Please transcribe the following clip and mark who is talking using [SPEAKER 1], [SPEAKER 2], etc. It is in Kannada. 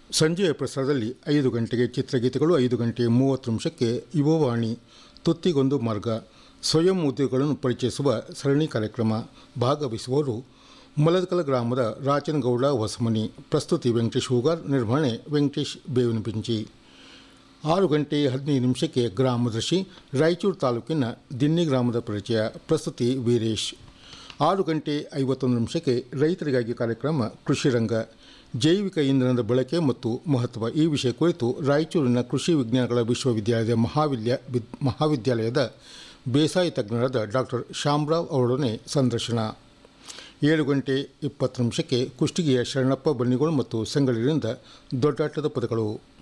[SPEAKER 1] ಸಂಜೆಯ ಪ್ರಸಾರದಲ್ಲಿ 5 ಗಂಟೆಗೆ ಚಿತ್ರಗೀತೆಗಳು, 5:30 ಯುವವಾಣಿ, ತುತ್ತಿಗೊಂದು ಮಾರ್ಗ, ಸ್ವಯಂ ಉದ್ಯೋಗಗಳನ್ನು ಪರಿಚಯಿಸುವ ಸರಣಿ ಕಾರ್ಯಕ್ರಮ. ಭಾಗವಹಿಸುವವರು ಮಲದಕಲ ಗ್ರಾಮದ ರಾಚನಗೌಡ ಹೊಸಮನಿ. ಪ್ರಸ್ತುತಿ ವೆಂಕಟೇಶ್ ಹೂಗಾರ್, ನಿರ್ವಹಣೆ ವೆಂಕಟೇಶ್ ಬೇವಿನಪಿಂಚಿ. 6:15 ಗ್ರಾಮದರ್ಶಿ, ರಾಯಚೂರು ತಾಲೂಕಿನ ದಿನ್ನಿ ಗ್ರಾಮದ ಪರಿಚಯ. ಪ್ರಸ್ತುತಿ ವೀರೇಶ್. 6:51 ರೈತರಿಗಾಗಿ ಕಾರ್ಯಕ್ರಮ ಕೃಷಿ ರಂಗ, ಜೈವಿಕ ಇಂಧನದ ಬಳಕೆ ಮತ್ತು ಮಹತ್ವ ಈ ವಿಷಯ ಕುರಿತು ರಾಯಚೂರಿನ ಕೃಷಿ ವಿಜ್ಞಾನಗಳ ವಿಶ್ವವಿದ್ಯಾಲಯದ ಮಹಾವಿದ್ಯಾಲಯದ ಬೇಸಾಯ ತಜ್ಞರಾದ ಡಾಕ್ಟರ್ ಶ್ಯಾಮರಾವ್ ಅವರೊಡನೆ ಸಂದರ್ಶನ. 7:20 ಕುಷ್ಟಗಿಯ ಶರಣಪ್ಪ ಬನ್ನಿಗೋಳು ಮತ್ತು ಸಂಗಳಿರಿಂದ ದೊಡ್ಡಾಟದ ಪದಗಳು.